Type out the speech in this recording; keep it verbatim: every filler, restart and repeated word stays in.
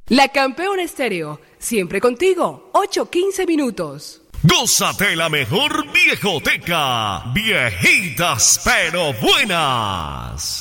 La Campeona Estéreo, siempre contigo, ocho quince minutos. Gózate la mejor viejoteca, viejitas pero buenas.